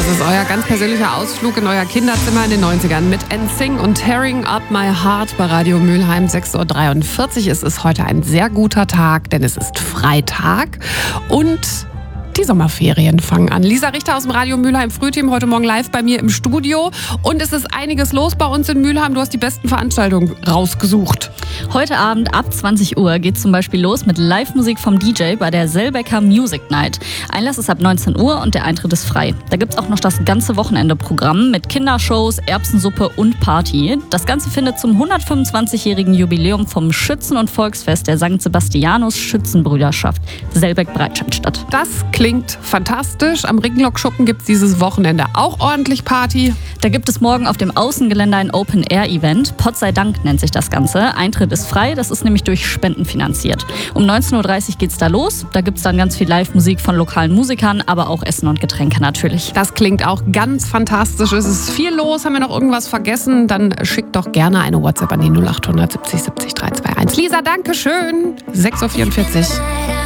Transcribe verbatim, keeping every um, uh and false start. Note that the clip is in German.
ist euer ganz persönlicher Ausflug in euer Kinderzimmer in den neunzigern mit N Sync und Tearing Up My Heart bei Radio Mülheim. sechs Uhr dreiundvierzig. Es ist heute ein sehr guter Tag, denn es ist Freitag und die Sommerferien fangen an. Lisa Richter aus dem Radio Mülheim Frühteam heute Morgen live bei mir im Studio. Und es ist einiges los bei uns in Mülheim. Du hast die besten Veranstaltungen rausgesucht. Heute Abend ab zwanzig Uhr geht zum Beispiel los mit Live-Musik vom D J bei der Selbecker Music Night. Einlass ist ab neunzehn Uhr und der Eintritt ist frei. Da gibt es auch noch das ganze Wochenende-Programm mit Kindershows, Erbsensuppe und Party. Das Ganze findet zum hundertfünfundzwanzigjährigen Jubiläum vom Schützen- und Volksfest der Sankt Sebastianus Schützenbrüderschaft Selbeck-Breitscheid statt. Das klingt fantastisch. Am Ringlockschuppen gibt es dieses Wochenende auch ordentlich Party. Da gibt es morgen auf dem Außengelände ein Open-Air-Event. Pott sei Dank nennt sich das Ganze. Eintritt ist frei, das ist nämlich durch Spenden finanziert. Um neunzehn Uhr dreißig geht es da los. Da gibt es dann ganz viel Live-Musik von lokalen Musikern, aber auch Essen und Getränke natürlich. Das klingt auch ganz fantastisch. Es ist viel los. Haben wir noch irgendwas vergessen? Dann schickt doch gerne eine WhatsApp an die null acht hundert siebzig siebzig drei zwei eins. Lisa, danke schön. sechs Uhr vierundvierzig.